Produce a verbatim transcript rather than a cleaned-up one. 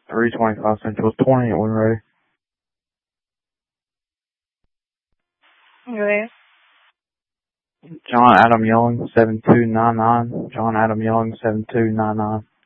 three twenty-five Central, twenty at when ready. Okay. John Adam Young, seven two nine nine. John Adam Young, seven two nine nine.